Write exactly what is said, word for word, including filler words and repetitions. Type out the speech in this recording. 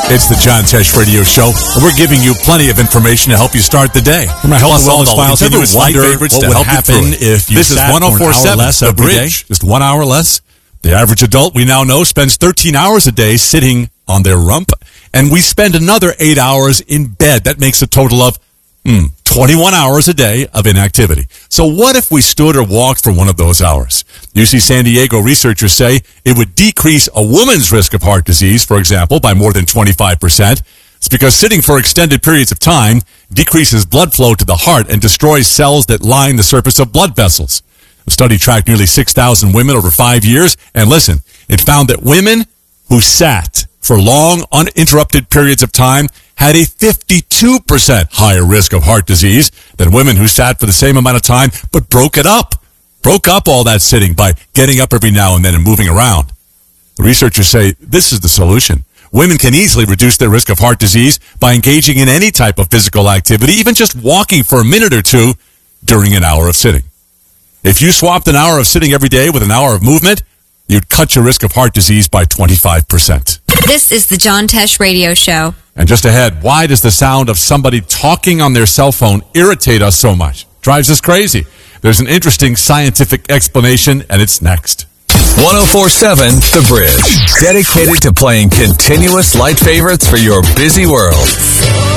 It's the John Tesh Radio Show, and we're giving you plenty of information to help you start the day. For my health and wellness files, ever wonder favorites what to would help you happen through it. if you This is sat one oh four point for an hour seven, less The every day? Bridge. Just one hour less. The average adult, we now know, spends thirteen hours a day sitting on their rump, and we spend another eight hours in bed. That makes a total of hmm, twenty-one hours a day of inactivity. So what if we stood or walked for one of those hours? U C San Diego researchers say it would decrease a woman's risk of heart disease, for example, by more than twenty-five percent. It's because sitting for extended periods of time decreases blood flow to the heart and destroys cells that line the surface of blood vessels. The study tracked nearly six thousand women over five years, and listen, it found that women who sat for long, uninterrupted periods of time had a fifty-two percent higher risk of heart disease than women who sat for the same amount of time but broke it up. Broke up all that sitting by getting up every now and then and moving around. The researchers say this is the solution. Women can easily reduce their risk of heart disease by engaging in any type of physical activity, even just walking for a minute or two during an hour of sitting. If you swapped an hour of sitting every day with an hour of movement, you'd cut your risk of heart disease by twenty-five percent. This is the John Tesh Radio Show. And just ahead, why does the sound of somebody talking on their cell phone irritate us so much? Drives us crazy. There's an interesting scientific explanation, and it's next. one oh four point seven The Bridge. Dedicated to playing continuous light favorites for your busy world.